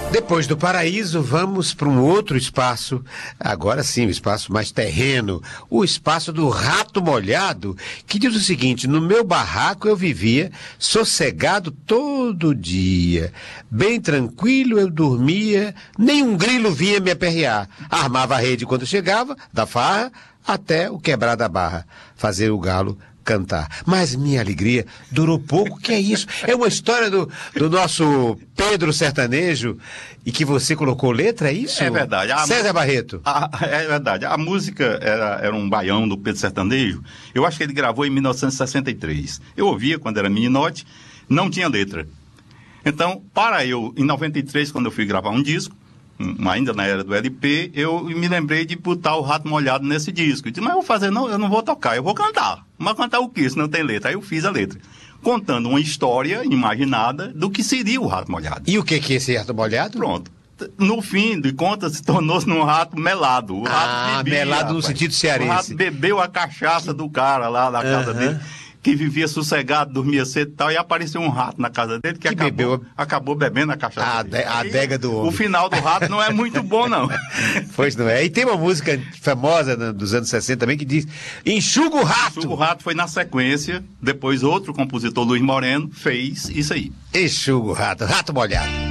Depois do paraíso, vamos para um outro espaço, agora sim, um espaço mais terreno, o espaço do rato molhado, que diz o seguinte: no meu barraco eu vivia sossegado todo dia, bem tranquilo eu dormia, nem um grilo vinha me aperrear, armava a rede quando chegava, da farra até o quebrar da barra, fazer o galo cantar. Mas minha alegria durou pouco, que é isso? É uma história do nosso Pedro Sertanejo, e que você colocou letra, é isso? É verdade. César Barreto. É verdade. A música era um baião do Pedro Sertanejo. Eu acho que ele gravou em 1963. Eu ouvia quando era meninote, não tinha letra. Então, em 93, quando eu fui gravar um disco, ainda na era do LP, eu me lembrei de botar o Rato Molhado nesse disco. Eu disse, mas eu não vou tocar, eu vou cantar. Mas cantar o quê, se não tem letra? Aí eu fiz a letra, contando uma história imaginada do que seria o Rato Molhado. E o que é esse rato molhado? Pronto. No fim de contas, tornou-se num rato melado. O rato bebia, melado no sentido cearense. O rato bebeu a cachaça do cara lá na casa dele, que vivia sossegado, dormia cedo e tal, e apareceu um rato na casa dele que acabou bebendo a cachaça dele. A adega do homem. O final do rato não é muito bom, não. Pois não é. E tem uma música famosa dos anos 60 também que diz Enxuga o Rato. Enxuga o Rato foi na sequência, depois outro compositor, Luiz Moreno, fez isso aí. Enxuga o Rato, rato molhado.